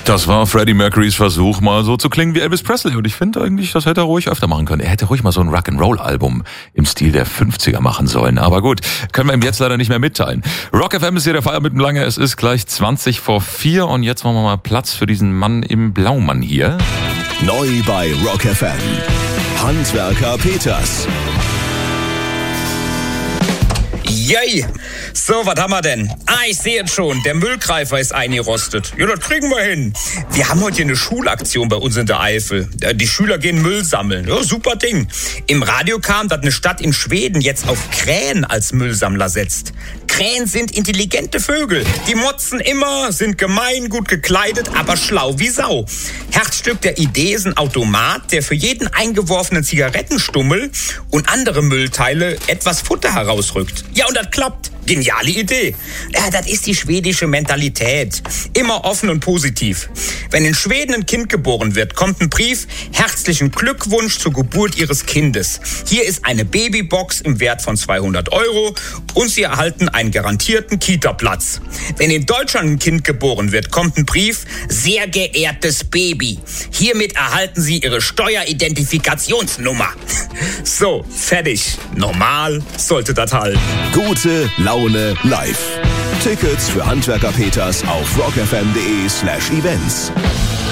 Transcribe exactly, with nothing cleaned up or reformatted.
Das war Freddie Mercurys Versuch, mal so zu klingen wie Elvis Presley. Und ich finde eigentlich, das hätte er ruhig öfter machen können. Er hätte ruhig mal so ein Rock'n'Roll-Album im Stil der fünfziger machen sollen. Aber gut, können wir ihm jetzt leider nicht mehr mitteilen. Rock F M ist hier der Feier mit dem Lange. Es ist gleich zwanzig vor vier und jetzt machen wir mal Platz für diesen Mann im Blaumann hier. Neu bei Rock F M. Handwerker Peters. Yay! So, was haben wir denn? Ah, ich sehe jetzt schon, der Müllgreifer ist eingerostet. Ja, das kriegen wir hin. Wir haben heute hier eine Schulaktion bei uns in der Eifel. Die Schüler gehen Müll sammeln. Ja, super Ding. Im Radio kam, dass eine Stadt in Schweden jetzt auf Krähen als Müllsammler setzt. Krähen sind intelligente Vögel. Die motzen immer, sind gemein, gut gekleidet, aber schlau wie Sau. Herzstück der Idee ist ein Automat, der für jeden eingeworfenen Zigarettenstummel und andere Müllteile etwas Futter herausrückt. Ja, und das klappt. Geniale Idee. Ja, das ist die schwedische Mentalität. Immer offen und positiv. Wenn in Schweden ein Kind geboren wird, kommt ein Brief: Herzlichen Glückwunsch zur Geburt Ihres Kindes. Hier ist eine Babybox im Wert von zweihundert Euro und Sie erhalten einen garantierten Kita-Platz. Wenn in Deutschland ein Kind geboren wird, kommt ein Brief: Sehr geehrtes Baby, hiermit erhalten Sie Ihre Steueridentifikationsnummer. So, fertig. Normal sollte das halten. Gute Laune live. Tickets für Handwerker Peters auf rockfm.de slash events.